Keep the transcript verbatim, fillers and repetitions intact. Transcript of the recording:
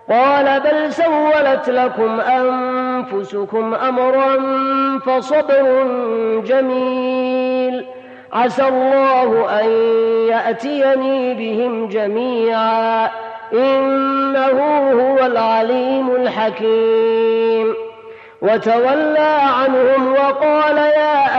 قال بل سولت لكم أنفسكم أمرا فصبر جميل عسى الله أن يأتيني بهم جميعا إنه هو العليم الحكيم. وتولى عنهم وقال يا